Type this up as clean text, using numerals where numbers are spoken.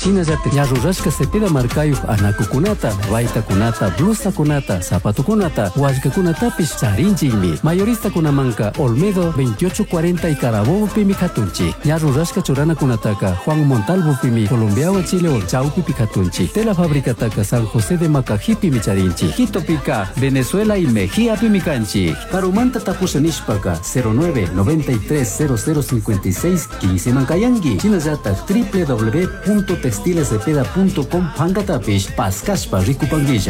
China yate ñarurashka Cepeda markayu anakukunata, vaitakunata, blusakunata, zapatukunata, wallkakunatapish charinchikmi. Mayorista kunamanka Olmedo 2840 y Carabobo pimi katunchi. Ñarurashka churanakunataka Juan Montalvo pimi Colombiawa Chile Chaupi pikatunchi. Tela fabricataka San José de Macajipi micharinchi. Quito pica Venezuela y Mejía pimicanchi. Karumanta tapusanishpaka 09 93 0056 15 mankayangi. China yata www.textilescepeda.com pangatapish paskashpa rikupanguilla.